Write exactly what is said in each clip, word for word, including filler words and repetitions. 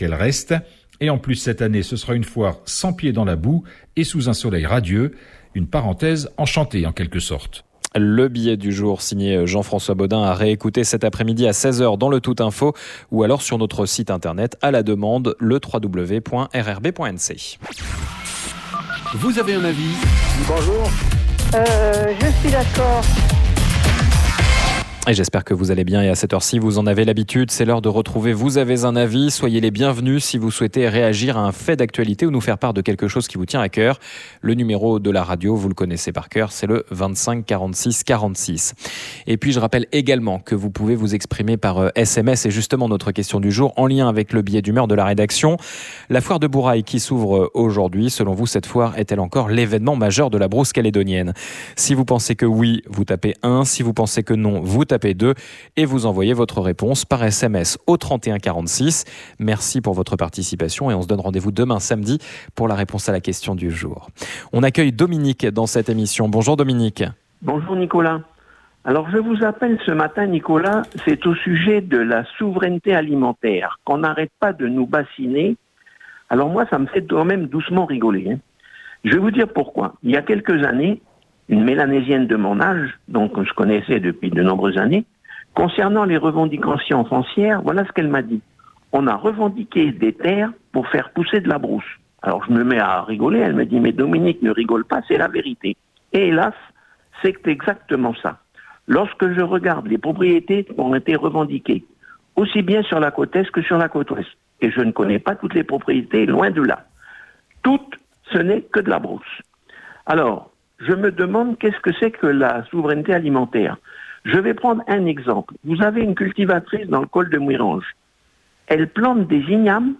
qu'elle reste. Et en plus, cette année, ce sera une foire sans pied dans la boue et sous un soleil radieux. Une parenthèse enchantée, en quelque sorte. Le billet du jour signé Jean-François Baudin à réécouter cet après-midi à seize heures dans le Tout Info ou alors sur notre site internet à la demande, le w w w point r r b point n c. Vous avez un avis ? Bonjour. Euh, je suis d'accord. Et j'espère que vous allez bien et à cette heure-ci, vous en avez l'habitude. C'est l'heure de retrouver Vous avez un avis. Soyez les bienvenus si vous souhaitez réagir à un fait d'actualité ou nous faire part de quelque chose qui vous tient à cœur. Le numéro de la radio, vous le connaissez par cœur, c'est le vingt-cinq quarante-six quarante-six. Et puis je rappelle également que vous pouvez vous exprimer par S M S et justement notre question du jour en lien avec le billet d'humeur de la rédaction. La foire de Bourail qui s'ouvre aujourd'hui, selon vous, cette foire est-elle encore l'événement majeur de la brousse calédonienne ? Si vous pensez que oui, vous tapez un. Si vous pensez que non, vous tapez deux et vous envoyez votre réponse par S M S au trente et un quarante-six. Merci pour votre participation et on se donne rendez-vous demain samedi pour la réponse à la question du jour. On accueille Dominique dans cette émission. Bonjour Dominique. Bonjour Nicolas. Alors je vous appelle ce matin Nicolas, c'est au sujet de la souveraineté alimentaire, qu'on n'arrête pas de nous bassiner. Alors moi ça me fait quand même doucement rigoler. Hein. Je vais vous dire pourquoi. Il y a quelques années, une mélanésienne de mon âge, donc que je connaissais depuis de nombreuses années, concernant les revendications foncières, voilà ce qu'elle m'a dit. On a revendiqué des terres pour faire pousser de la brousse. Alors je me mets à rigoler, elle me dit, mais Dominique, ne rigole pas, c'est la vérité. Et hélas, c'est exactement ça. Lorsque je regarde les propriétés qui ont été revendiquées, aussi bien sur la côte est que sur la côte ouest, et je ne connais pas toutes les propriétés, loin de là. Toutes, ce n'est que de la brousse. Alors, je me demande qu'est-ce que c'est que la souveraineté alimentaire. Je vais prendre un exemple. Vous avez une cultivatrice dans le col de Mouirange. Elle plante des ignames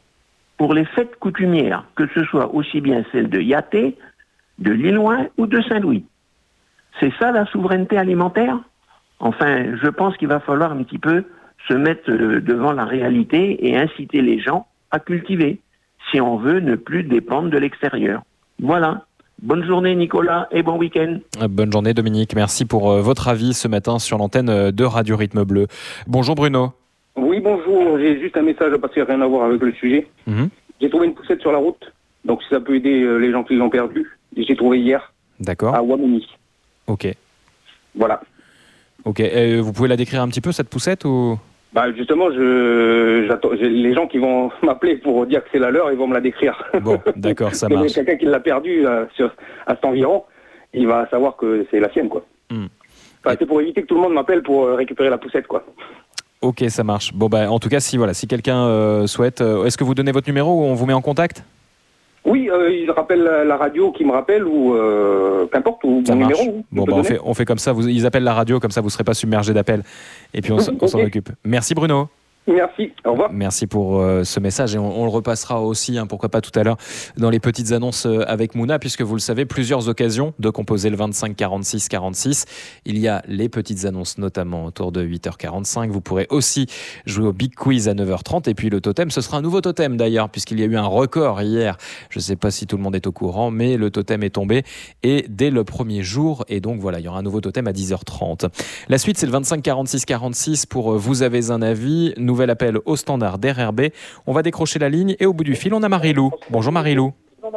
pour les fêtes coutumières, que ce soit aussi bien celles de Yaté, de Lilloin ou de Saint-Louis. C'est ça la souveraineté alimentaire ? Enfin, je pense qu'il va falloir un petit peu se mettre devant la réalité et inciter les gens à cultiver, si on veut ne plus dépendre de l'extérieur. Voilà. Bonne journée Nicolas et bon week-end. Bonne journée Dominique, merci pour euh, votre avis ce matin sur l'antenne de Radio Rythme Bleu. Bonjour Bruno. Oui bonjour, j'ai juste un message à passer, rien à voir avec le sujet. Mmh. J'ai trouvé une poussette sur la route, donc si ça peut aider euh, les gens qui l'ont perdue, j'ai trouvé hier. D'accord. À Ouamini. Ok. Voilà. Ok, euh, vous pouvez la décrire un petit peu cette poussette ou... Bah justement, je, j'attends, j'ai les gens qui vont m'appeler pour dire que c'est la leur, ils vont me la décrire. Bon, d'accord, ça marche. Quelqu'un qui l'a perdue euh, sur, à cet environ, il va savoir que c'est la sienne, quoi. Mm. Enfin, c'est pour éviter que tout le monde m'appelle pour euh, récupérer la poussette, quoi. Ok, ça marche. Bon, bah, en tout cas, si voilà, si quelqu'un euh, souhaite, euh, est-ce que vous donnez votre numéro ou on vous met en contact ? Oui, euh, il rappelle la, la radio qui me rappelle ou euh, qu'importe, ou ça mon marche. numéro. Bon, bah, on, fait, on fait comme ça, vous, ils appellent la radio, comme ça vous ne serez pas submergé d'appels. Et puis on, mmh, on s'en okay. occupe. Merci Bruno. Merci, au revoir. Merci pour euh, ce message et on, on le repassera aussi, hein, pourquoi pas tout à l'heure, dans les petites annonces euh, avec Mouna, puisque vous le savez, plusieurs occasions de composer le vingt-cinq quarante-six quarante-six. Il y a les petites annonces, notamment autour de huit heures quarante-cinq. Vous pourrez aussi jouer au Big Quiz à neuf heures trente. Et puis le totem, ce sera un nouveau totem d'ailleurs, puisqu'il y a eu un record hier. Je ne sais pas si tout le monde est au courant, mais le totem est tombé et dès le premier jour. Et donc voilà, il y aura un nouveau totem à dix heures trente. La suite, c'est le vingt-cinq quarante-six quarante-six pour euh, Vous avez un avis. Nouvel appel au standard d'R R B. On va décrocher la ligne et au bout du fil, on a Marie-Lou. Bonjour Marie-Lou.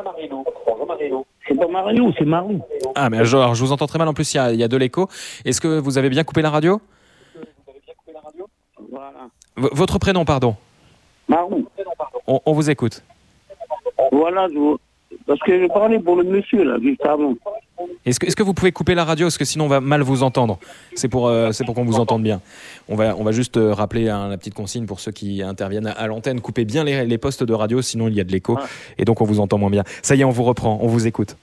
C'est pas Marie-Lou, c'est Marou. Ah, mais genre, je vous entends très mal. En plus, il y a, il y a de l'écho. Est-ce que vous avez bien coupé la radio ? Voilà. V- votre prénom, pardon. Marou. On, on vous écoute. Voilà, je vous... parce que je parlais pour le monsieur, là, juste avant. Est-ce que, est-ce que vous pouvez couper la radio ? Parce que sinon, on va mal vous entendre. C'est pour, euh, c'est pour qu'on vous entende bien. On va, on va juste euh, rappeler hein, la petite consigne pour ceux qui interviennent à, à l'antenne. Coupez bien les, les postes de radio, sinon il y a de l'écho. Ah. Et donc, on vous entend moins bien. Ça y est, on vous reprend. On vous écoute.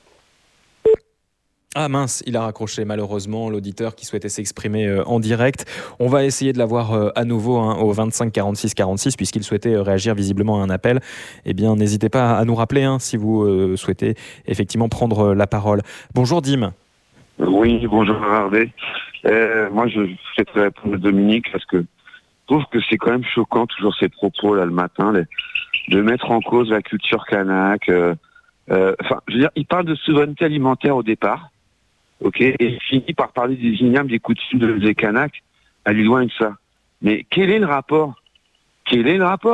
Ah mince, il a raccroché malheureusement l'auditeur qui souhaitait s'exprimer euh, en direct. On va essayer de l'avoir euh, à nouveau hein, au vingt-cinq quarante-six quarante-six puisqu'il souhaitait euh, réagir visiblement à un appel. Eh bien, n'hésitez pas à nous rappeler hein, si vous euh, souhaitez effectivement prendre euh, la parole. Bonjour Dim. Oui, bonjour Ardé. Euh, moi, je souhaiterais répondre à Dominique parce que je trouve que c'est quand même choquant toujours ces propos là le matin, les, de mettre en cause la culture kanak. Euh, euh, enfin, je veux dire, il parle de souveraineté alimentaire au départ. Ok, et il finit par parler des ignames, des coutumes de, des Kanaks, à lui loin de ça. Mais quel est le rapport ? Quel est le rapport ?